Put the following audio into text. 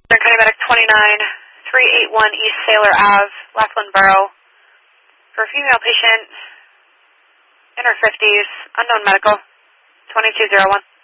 County Medic 29381 East Sailor Ave, Laughlin Borough, for a female patient in her 50s, unknown medical, 2201.